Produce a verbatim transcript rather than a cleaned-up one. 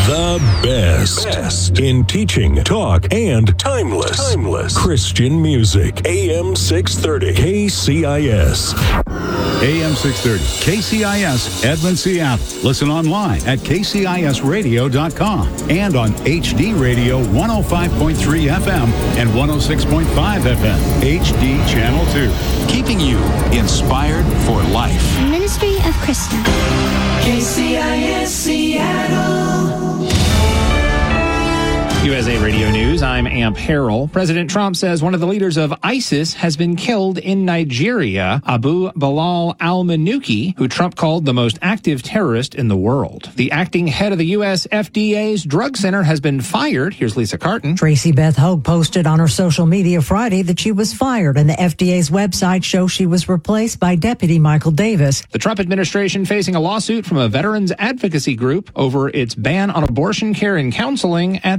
The best, best in teaching, talk, and timeless, timeless Christian music. A M six thirty K C I S. A M six thirty K C I S, Edmond, Seattle. Listen online at k c i s radio dot com and on H D Radio one oh five point three F M and one oh six point five F M. H D Channel two. Keeping you inspired for life. Ministry of Christian. K C I S Seattle. U S A Radio News, I'm Amp Harrell. President Trump says one of the leaders of ISIS has been killed in Nigeria, Abu Bilal al-Manuki, who Trump called the most active terrorist in the world. The acting head of the U S F D A's drug center has been fired. Here's Lisa Carton. Tracy Beth Hogue posted on her social media Friday that she was fired, and the F D A's website shows she was replaced by Deputy Michael Davis. The Trump administration facing a lawsuit from a veterans advocacy group over its ban on abortion care and counseling at